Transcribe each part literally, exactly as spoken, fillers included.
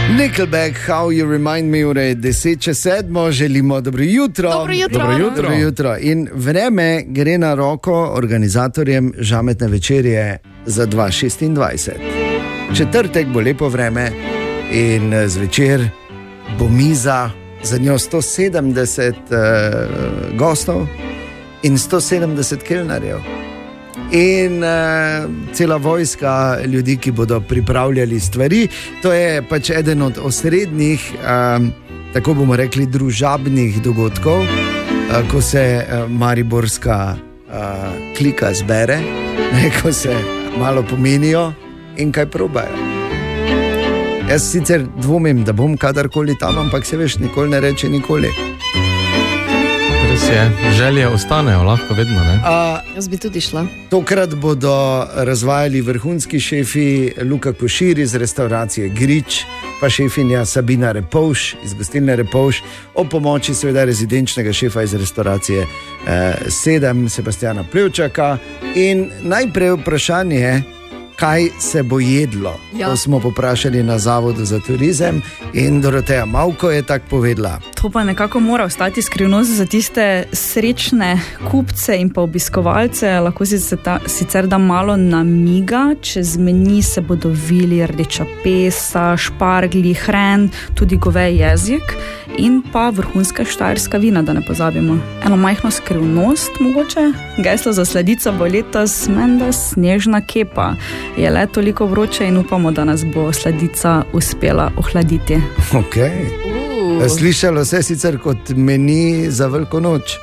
Nickelback, How You Remind Me, ure deset čez sedmo, želimo dobro jutro. Dobro jutro. Dobro jutro. Dobro jutro. In vreme gre na roko organizatorjem žametne večerje za dva tisoč šestindvajset. Četrtek bo lepo vreme in zvečer bo miza, za njo sto sedemdeset uh, gostov in sto sedemdeset kelnarjev. In uh, cela vojska ljudi, ki bodo pripravljali stvari. To je pač eden od osrednjih, um, tako bomo rekli, družabnih dogodkov, uh, ko se uh, mariborska uh, klika zbere, ne, ko se malo pomenijo in kaj probajo. Jaz sicer dvomim, da bom kadarkoli tam, ampak se veš, nikoli ne reče nikoli. Res je, želje ostanejo, lahko vedno, ne? A, Jaz bi tudi šla. Tokrat bodo razvajali vrhunski šefi Luka Košir iz restauracije Grič, pa šefinja Sabina Repovš iz gostilne Repovš, ob pomoči seveda rezidenčnega šefa iz restauracije eh, sedem, Sebastiana Plevčaka. In najprej vprašanje, kaj se bo jedlo. Ja. To smo poprašali na Zavodu za turizem in Doroteja Mavko je tako povedala. To pa nekako mora ostati skrivnost za tiste srečne kupce in pa obiskovalce. Lahko si se ta, sicer da malo namiga, čez meni se bodo vili rdeča pesa, špargli, hren, tudi govej jezik in pa vrhunska štajerska vina, da ne pozabimo. Eno majhno skrivnost mogoče. Geslo za sladico bo letos menda snežna kepa. Je le toliko vroče in upamo, da nas bo sladica uspela ohladiti. Okay. Uh. Slišalo se sicer kot meni za veliko noč.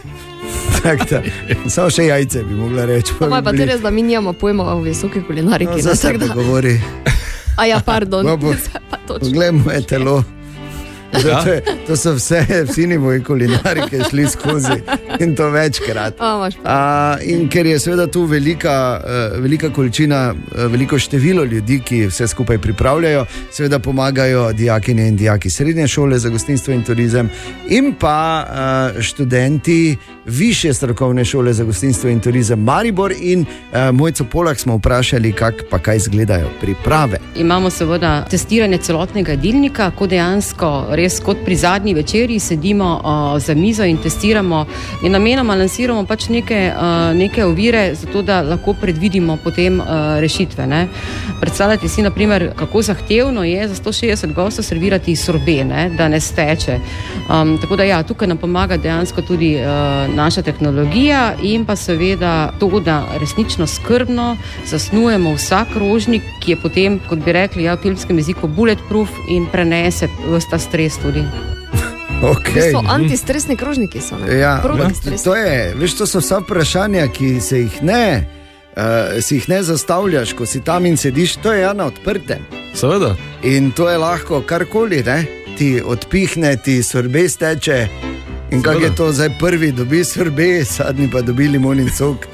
Da, samo še jajce bi mogla reči. Pa je pa tudi res, da mi nijamo pojma o visoki kulinariki. No, za sebe govori. A ja, pardon. No, bo, poglej moje telo. Ja? To, je, to so vse, vsi moji kulinarike šli skozi in to večkrat. A, A, in ker je seveda tu velika, uh, velika količina, uh, veliko število ljudi, ki vse skupaj pripravljajo, seveda pomagajo dijakinje in dijaki srednje šole za gostinstvo in turizem in pa uh, študenti višje strokovne šole za gostinstvo in turizem Maribor in uh, Mojco Polak smo vprašali, kak pa kaj izgledajo priprave. Imamo seveda testiranje celotnega jedilnika, ko dejansko res kot pri zadnji večerji sedimo uh, za mizo in testiramo in namenoma lansiramo pač neke, uh, neke ovire, zato da lahko predvidimo potem uh, rešitve. Ne? Predstavljati si, naprimer, kako zahtevno je za sto šestdeset gostov servirati sorbe, ne? Da ne steče. Um, tako da ja, tukaj nam pomaga dejansko tudi uh, naša tehnologija in pa seveda to, da resnično skrbno zasnujemo vsak krožnik, ki je potem, kot bi rekli ja, v filmskem jeziku, bulletproof in prenese vsta stres tudi. Okay. To so antistresni krožniki. So, ja, to je, veš, to so vsa vprašanja, ki se jih ne, uh, si jih ne zastavljaš, ko si tam in sediš, to je ja na odprtem. Seveda. In to je lahko karkoli, ne? Ti odpihne, ti sorbe steče. In kak je to zdaj, prvi dobi sorbe, zadnji pa dobi limonin sok.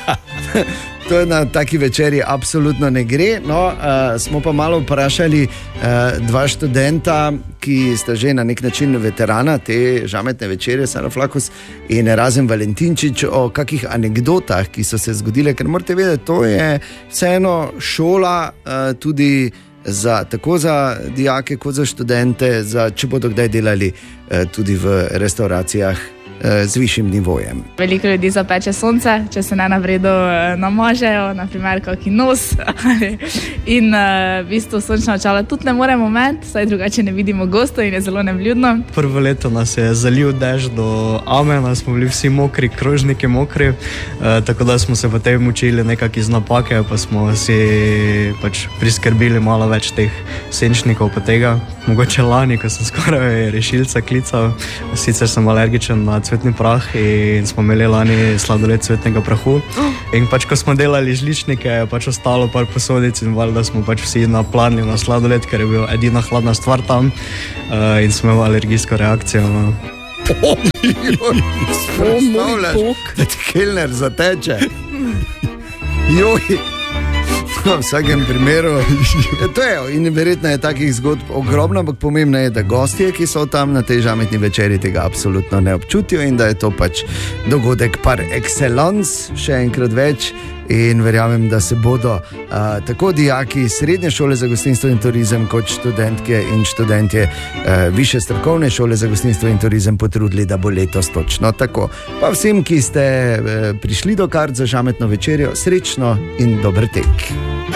To na taki večeri absolutno ne gre. No, uh, smo pa malo vprašali uh, dva študenta, ki sta že na nek način veterana te žametne večere, Sara Flakus in Erazem Valentinčič, o kakih anekdotah, ki so se zgodile, ker morate vedeti, to je vseeno šola uh, tudi za, tako za dijake kot za študente, za, če bodo kdaj delali uh, tudi v restauracijah z višjim nivojem. Veliko ljudi zapeče sonce, če se ne na vredu namažejo, naprimer kakšen nos. In uh, v bistvu sončna očala tudi ne moremo imeti, saj drugače ne vidimo gostov in je zelo nevljudno. Prvo leto nas je zalil dež do amena, smo bili vsi mokri, krožniki mokri, uh, tako da smo se potem učili nekak iz napake, pa smo si pač priskrbili malo več teh senčnikov pa tega. Mogoče lani, ko sem skoraj rešilca klical, sicer sem alergičen na cvetni prah in smo imeli lani sladoled cvetnega prahu. In pač, ko smo delali žličnike, je pač ostalo par posodic in valjda smo pač vsi napladli na sladoled, ker je bil edina hladna stvar tam uh, in smo imeli alergijsko reakcijo. Oh, Spostavljaš, da ti kelner zateče. Joj. V vsakem primeru. To je, in verjetno je takih zgodb ogromno, ampak pomembno je, da gostje, ki so tam na tej žametni večeri, tega absolutno ne občutijo in da je to pač dogodek par excellence, še enkrat več. in verjamem, da se bodo uh, tako dijaki Srednje šole za gostinstvo in turizem kot študentke in študentje uh, Višje strokovne šole za gostinstvo in turizem potrudili, da bo letos točno tako. Pa vsem, ki ste uh, prišli do kart za žametno večerjo, srečno in dober tek.